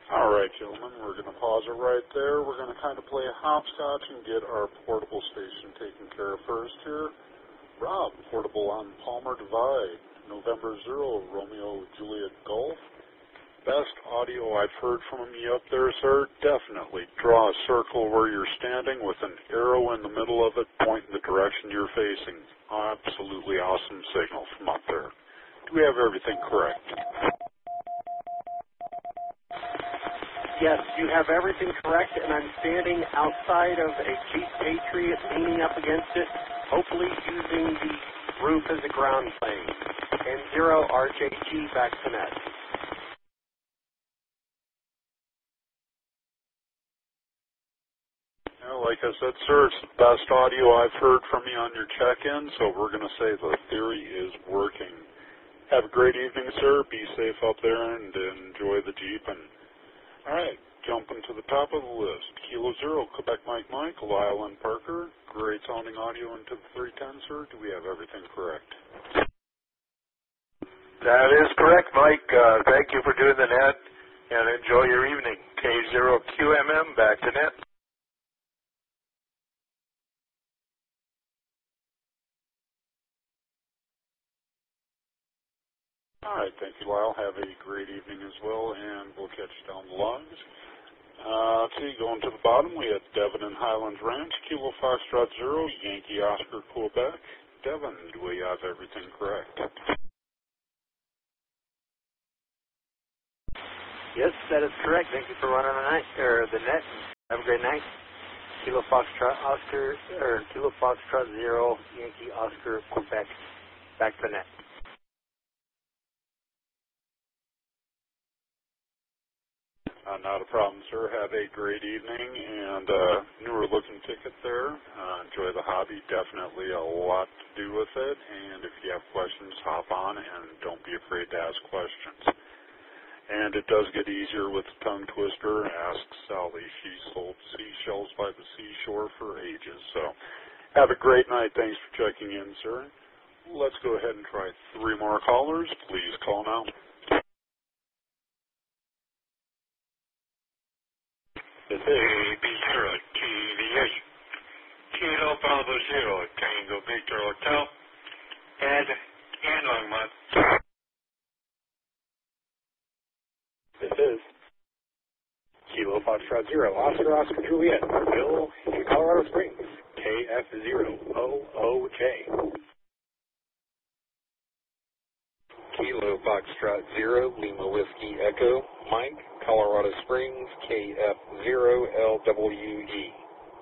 All right, gentlemen, we're going to pause it right there. We're going to kind of play hopscotch and get our portable station taken care of first here. Rob, portable on Palmer Divide, November 0, Romeo Juliet Golf. Best audio I've heard from you up there, sir. Definitely draw a circle where you're standing with an arrow in the middle of it pointing the direction you're facing. Absolutely awesome signal from up there. Do we have everything correct? Yes, you have everything correct, and I'm standing outside of a Jeep Patriot, leaning up against it, hopefully using the roof as a ground plane. And 0 RJG back to net. Like I said, sir, it's the best audio I've heard from you on your check-in, so we're going to say the theory is working. Have a great evening, sir. Be safe up there and enjoy the Jeep. And all right, jumping to the top of the list. Kilo 0, Quebec Mike, Lyle and Parker. Great sounding audio into the 310, sir. Do we have everything correct? That is correct, Mike. Thank you for doing the net, and enjoy your evening. K0QMM, back to net. All right, thank you, Lyle. Have a great evening as well, and we'll catch you down the logs. Let's see, going to the bottom, we have Devin and Highlands Ranch, Kilo Foxtrot 0, Yankee Oscar, Quebec. Devin, do we have everything correct? Yes, that is correct. Thank you for running the net. Have a great night. Kilo Foxtrot Oscar, or Kilo Foxtrot 0, Yankee Oscar, Quebec. Back to net. Not a problem, sir. Have a great evening, and newer looking ticket there. Enjoy the hobby. Definitely a lot to do with it, and if you have questions, hop on, and don't be afraid to ask questions. And it does get easier with the tongue twister. Ask Sally. She sold seashells by the seashore for ages. So have a great night. Thanks for checking in, sir. Let's go ahead and try 3 more callers. Please call now. This is AB0 TVA. Kilo Bravo 0, Tango Victor Hotel, Ed and Longmont. This is Kilo Foxtrot 0, Oscar Juliet, Bill in Colorado Springs, KF0OOJ. Kilo Foxtrot 0, Lima Whiskey Echo, Mike, Colorado Springs, KF0LWE.